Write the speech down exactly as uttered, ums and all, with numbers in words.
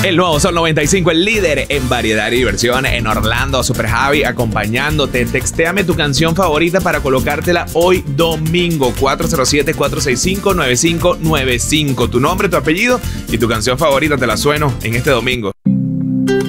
El nuevo Sol noventa y cinco, el líder en variedad y diversión en Orlando. Super Javi acompañándote. Textéame tu canción favorita para colocártela hoy domingo. cuatro cero siete, cuatro seis cinco, nueve cinco nueve cinco. Tu nombre, tu apellido y tu canción favorita te la sueno en este domingo.